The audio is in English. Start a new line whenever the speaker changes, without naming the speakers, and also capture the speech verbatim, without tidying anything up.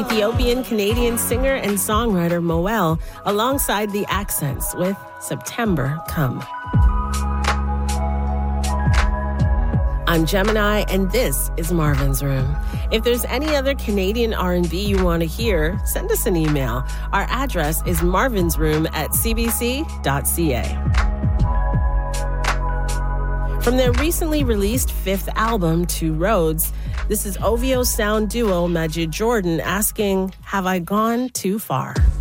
Ethiopian Canadian singer and songwriter Moel alongside the Accents with September Come. I'm Gemini, and this is Marvin's Room. If there's any other Canadian R and B you want to hear, send us an email. Our address is marvinsroom at c b c dot c a. From their recently released fifth album, Two Roads, this is O V O sound duo Majid Jordan asking, have I gone too far?